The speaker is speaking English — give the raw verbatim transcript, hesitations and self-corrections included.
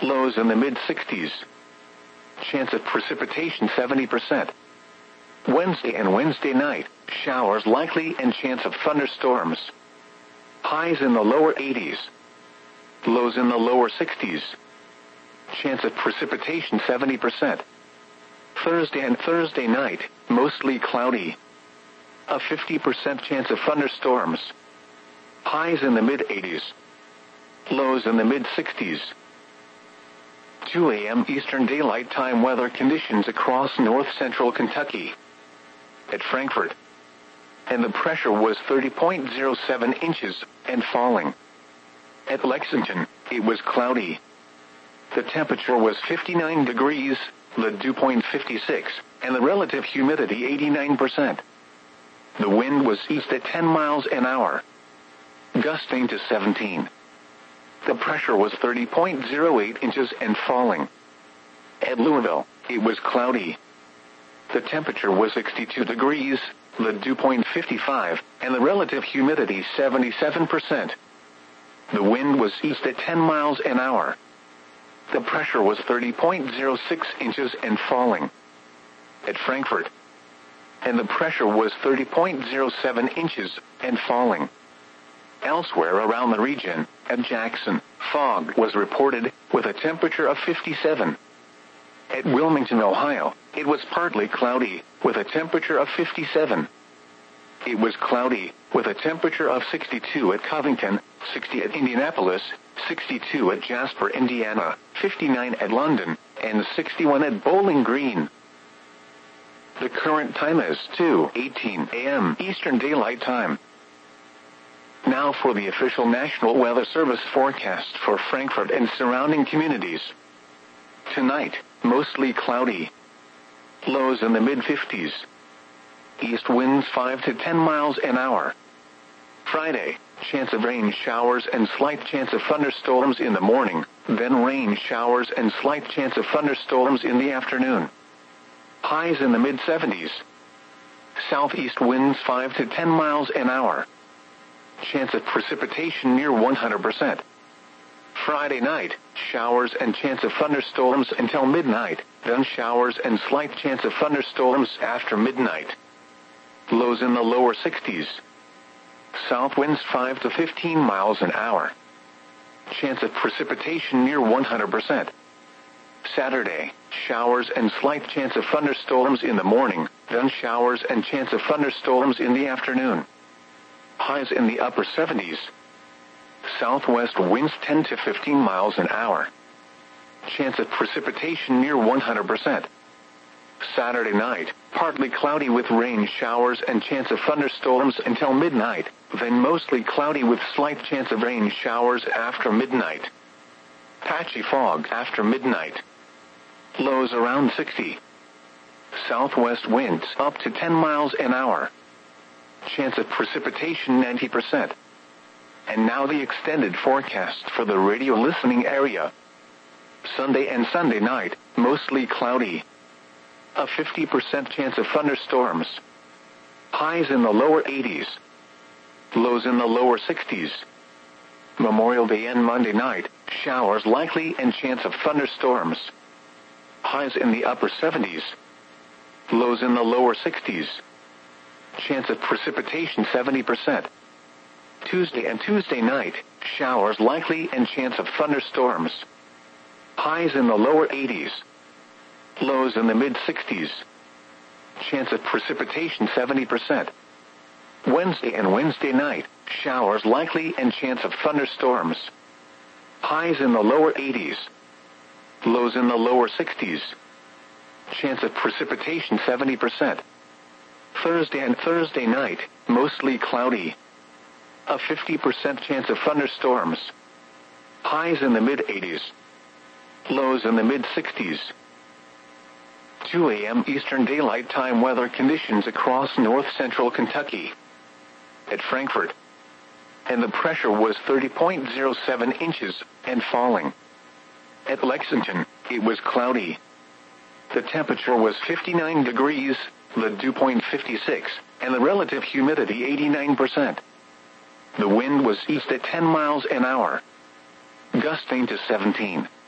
Lows in the mid sixties. Chance of precipitation seventy percent. Wednesday and Wednesday night, showers likely and chance of thunderstorms. Highs in the lower eighties. Lows in the lower sixties. Chance of precipitation seventy percent. Thursday and Thursday night, mostly cloudy. A fifty percent chance of thunderstorms. Highs in the mid eighties. Lows in the mid sixties. two a.m. Eastern Daylight Time weather conditions across north-central Kentucky. At Frankfort. And the pressure was thirty point zero seven inches and falling. At Lexington, it was cloudy. The temperature was fifty-nine degrees, the dew point fifty-six, and the relative humidity eighty-nine percent. The wind was east at ten miles an hour, gusting to seventeen. The pressure was thirty point zero eight inches and falling. At Louisville, it was cloudy. The temperature was sixty-two degrees, the dew point fifty-five, and the relative humidity seventy-seven percent. The wind was east at ten miles an hour. The pressure was thirty point zero six inches and falling. At Frankfort. And the pressure was thirty point zero seven inches and falling. Elsewhere around the region, at Jackson, fog was reported with a temperature of fifty-seven. At Wilmington, Ohio, it was partly cloudy with a temperature of fifty-seven. It was cloudy with a temperature of sixty-two at Covington, sixty at Indianapolis, sixty-two at Jasper, Indiana, fifty-nine at London, and sixty-one at Bowling Green. The current time is two eighteen a.m. Eastern Daylight Time. Now for the official National Weather Service forecast for Frankfort and surrounding communities. Tonight, mostly cloudy. Lows in the mid fifties. East winds five to ten miles an hour. Friday, chance of rain showers and slight chance of thunderstorms in the morning, then rain showers and slight chance of thunderstorms in the afternoon. Highs in the mid seventies. Southeast winds five to ten miles an hour. Chance of precipitation near one hundred percent. Friday night, showers and chance of thunderstorms until midnight, then showers and slight chance of thunderstorms after midnight. Lows in the lower sixties. South winds five to fifteen miles an hour. Chance of precipitation near one hundred percent. Saturday, showers and slight chance of thunderstorms in the morning, then showers and chance of thunderstorms in the afternoon. Highs in the upper seventies. Southwest winds ten to fifteen miles an hour. Chance of precipitation near one hundred percent. Saturday night, partly cloudy with rain showers and chance of thunderstorms until midnight, then mostly cloudy with slight chance of rain showers after midnight. Patchy fog after midnight. Lows around sixty. Southwest winds up to ten miles an hour. Chance of precipitation ninety percent. And now the extended forecast for the radio listening area. Sunday and Sunday night, mostly cloudy. A fifty percent chance of thunderstorms. Highs in the lower eighties. Lows in the lower sixties. Memorial Day and Monday night, showers likely and chance of thunderstorms. Highs in the upper seventies. Lows in the lower sixties. Chance of precipitation seventy percent. Tuesday and Tuesday night, showers likely and chance of thunderstorms. Highs in the lower eighties. Lows in the mid sixties. Chance of precipitation seventy percent. Wednesday and Wednesday night, showers likely and chance of thunderstorms. Highs in the lower eighties. Lows in the lower sixties. Chance of precipitation seventy percent. Thursday and Thursday night, mostly cloudy. A fifty percent chance of thunderstorms. Highs in the mid eighties. Lows in the mid sixties. two a.m. Eastern Daylight Time weather conditions across north-central Kentucky. At Frankfort. And the pressure was thirty point zero seven inches and falling. At Lexington, it was cloudy. The temperature was fifty-nine degrees, the dew point fifty-six, and the relative humidity eighty-nine percent. The wind was east at ten miles an hour, gusting to seventeen.